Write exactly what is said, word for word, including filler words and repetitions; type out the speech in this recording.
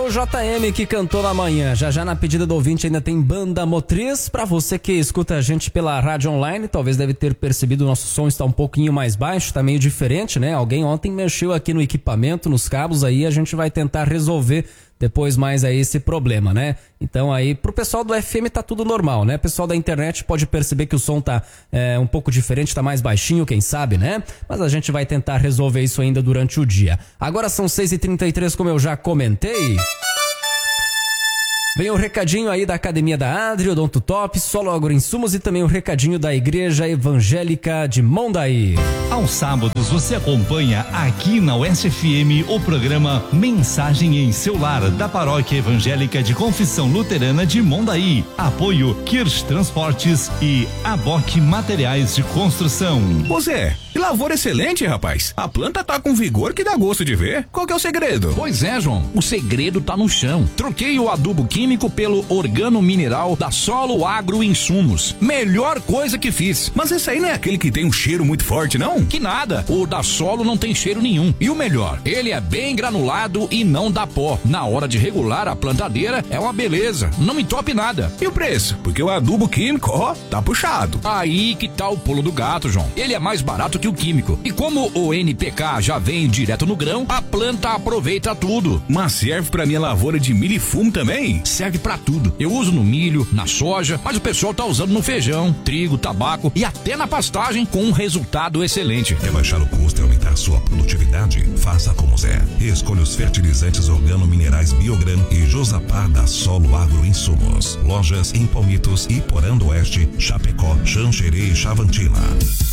o J M que cantou na manhã. Já já na pedida do ouvinte ainda tem Banda Motriz. Pra você que escuta a gente pela rádio online, talvez deve ter percebido o nosso som está um pouquinho mais baixo, tá meio diferente, né? Alguém ontem mexeu aqui no equipamento, nos cabos aí, a gente vai tentar resolver depois mais aí esse problema, né? Então aí pro pessoal do F M tá tudo normal, né? O pessoal da internet pode perceber que o som tá é, um pouco diferente, tá mais baixinho, quem sabe, né? Mas a gente vai tentar resolver isso ainda durante o dia. Agora são seis e trinta e três, como eu já comentei. Vem o recadinho aí da Academia da Adri, Odonto Top, Solo Agroinsumos e também o recadinho da Igreja Evangélica de Mondaí. Aos sábados você acompanha aqui na U S F M o programa Mensagem em Seu Lar da Paróquia Evangélica de Confissão Luterana de Mondaí. Apoio Kirsch Transportes e Aboque Materiais de Construção. Ô Zé, que lavoura excelente, rapaz. A planta tá com vigor que dá gosto de ver. Qual que é o segredo? Pois é, João, o segredo tá no chão. Troquei o adubo químico pelo organo mineral da Solo Agroinsumos. Melhor coisa que fiz. Mas esse aí não é aquele que tem um cheiro muito forte, não? Que nada, o da Solo não tem cheiro nenhum. E o melhor, ele é bem granulado e não dá pó. Na hora de regular a plantadeira é uma beleza, não me entope nada. E o preço? Porque o adubo químico, ó, tá puxado. Aí que tá o pulo do gato, João. Ele é mais barato que o químico. E como o N P K já vem direto no grão, a planta aproveita tudo. Mas serve pra minha lavoura de milho e fumo também? Serve pra tudo. Eu uso no milho, na soja, mas o pessoal tá usando no feijão, trigo, tabaco e até na pastagem com um resultado excelente. Quer baixar o custo e aumentar sua produtividade? Faça como Zé. Escolha os fertilizantes organo-minerais Biogran e Josapá da Solo Agroinsumos. Lojas em Palmitos, Iporã do Oeste, Chapecó, Xanxerê e Chavantina.